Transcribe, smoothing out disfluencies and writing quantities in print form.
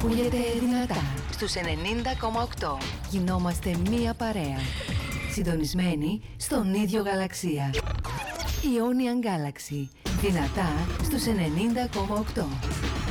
Ακούγεται δυνατά στους 90,8. Γινόμαστε μία παρέα. Συντονισμένοι στον ίδιο γαλαξία. Ionian Galaxy. Δυνατά στους 90,8.